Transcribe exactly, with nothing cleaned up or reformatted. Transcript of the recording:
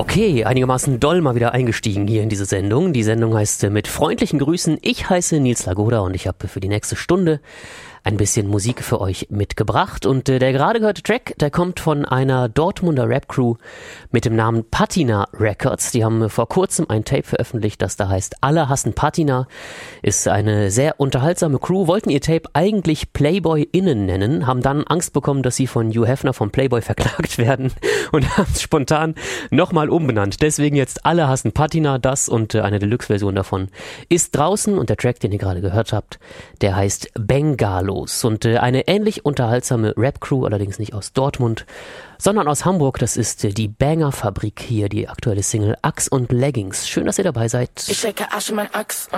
Okay, einigermaßen doll mal wieder eingestiegen hier in diese Sendung. Die Sendung heißt äh, mit freundlichen Grüßen. Ich heiße Nils Lagoda und ich habe für die nächste Stunde ein bisschen Musik für euch mitgebracht. Und äh, der gerade gehörte Track, der kommt von einer Dortmunder Rap-Crew mit dem Namen Patina Records. Die haben äh, vor kurzem ein Tape veröffentlicht, das da heißt Alle hassen Patina. Ist eine sehr unterhaltsame Crew, wollten ihr Tape eigentlich Playboy-Innen nennen, haben dann Angst bekommen, dass sie von Hugh Hefner vom Playboy verklagt werden und haben es spontan nochmal umbenannt. Deswegen jetzt Alle hassen Patina, das und äh, eine Deluxe-Version davon ist draußen und der Track, den ihr gerade gehört habt, der heißt Bengalo. Und äh, eine ähnlich unterhaltsame Rap-Crew, allerdings nicht aus Dortmund, sondern aus Hamburg. Das ist äh, die Banger Fabrik hier, die aktuelle Single Axt und Leggings. Schön, dass ihr dabei seid. Ich stecke Arsch in mein Axt.